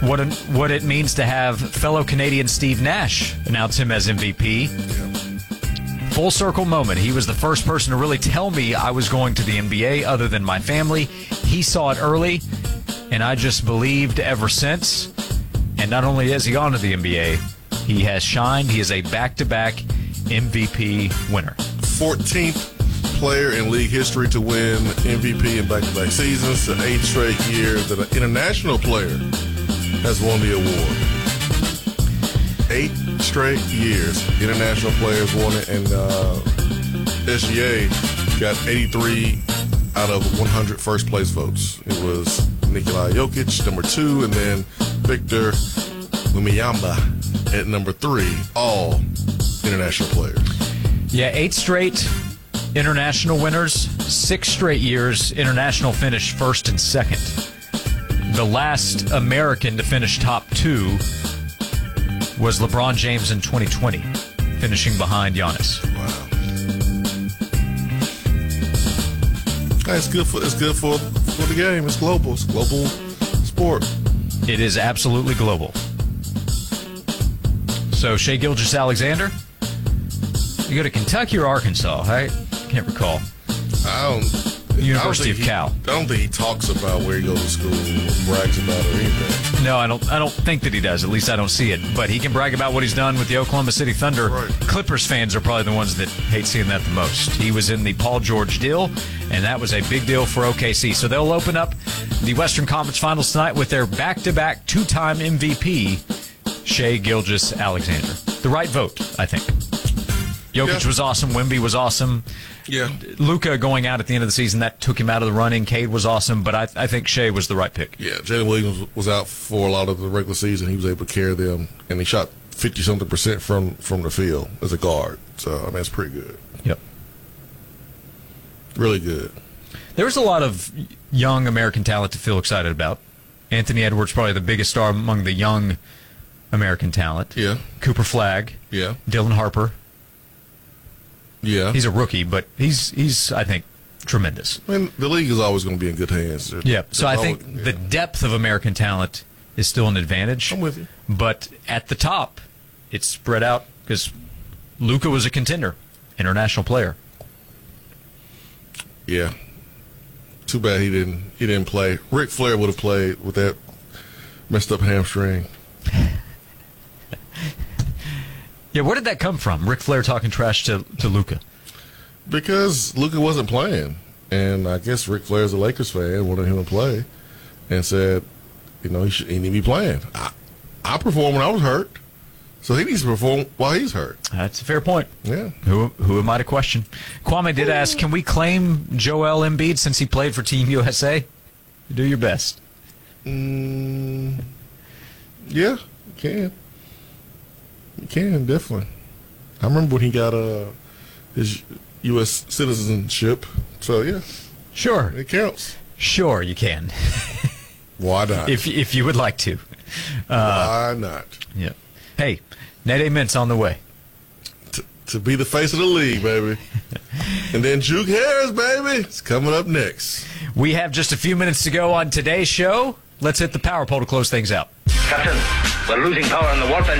what it means to have fellow Canadian Steve Nash announce him as MVP. Full circle moment. He was the first person to really tell me I was going to the NBA other than my family. He saw it early, and I just believed ever since. And not only has he gone to the NBA, he has shined. He is a back-to-back MVP winner. 14th player in league history to win MVP in back-to-back seasons. The 8th straight year that an international player has won the award. 8 straight years international players won it, and SGA got 83 out of 100 first-place votes. It was Nikola Jokic, number 2, and then Victor Wembanyama at number 3, all international players. Yeah, 8 straight international winners, 6 straight years international finish first and second. The last American to finish top 2 was LeBron James in 2020, finishing behind Giannis. Wow. It's good for the game. It's global. It's global sport. It is absolutely global. So Shai Gilgeous-Alexander, you go to Kentucky or Arkansas? I can't recall. University of Cal. I don't think he talks about where he goes to school, or brags about it or anything. No, I don't think that he does. At least I don't see it. But he can brag about what he's done with the Oklahoma City Thunder. Right. Clippers fans are probably the ones that hate seeing that the most. He was in the Paul George deal, and that was a big deal for OKC. So they'll open up the Western Conference Finals tonight with their back-to-back 2-time MVP, Shai Gilgeous-Alexander. The right vote, I think. Jokic was awesome. Wemby was awesome. Yeah. Luka going out at the end of the season, that took him out of the running. Cade was awesome, but I think Shai was the right pick. Yeah, Jalen Williams was out for a lot of the regular season. He was able to carry them, and he shot 50-something% from the field as a guard. So, I mean, that's pretty good. Yep. Really good. There was a lot of young American talent to feel excited about. Anthony Edwards, probably the biggest star among the young American talent. Yeah. Cooper Flagg. Yeah. Dylan Harper. Yeah. He's a rookie, but he's I think, tremendous. I mean, the league is always going to be in good hands. Yeah, so I think the depth of American talent is still an advantage. I'm with you. But at the top, it's spread out because Luka was a contender, international player. Yeah. Too bad he didn't play. Ric Flair would have played with that messed up hamstring. Yeah, where did that come from? Ric Flair talking trash to Luka? Because Luka wasn't playing, and I guess Ric Flair's a Lakers fan, wanted him to play, and said, he need to be playing. I performed when I was hurt, so he needs to perform while he's hurt. That's a fair point. Yeah. Who am I to question? Kwame did ask, can we claim Joel Embiid since he played for Team USA? Do your best. Yeah, you can. You can, definitely. I remember when he got his U.S. citizenship. So, yeah. Sure. It counts. Sure, you can. Why not? If you would like to. Why not? Yeah. Hey, Nede Mint's on the way. To be the face of the league, baby. And then Juke Harris, baby. It's coming up next. We have just a few minutes to go on today's show. Let's hit the power pole to close things out. Captain, we're losing power in the warp engine.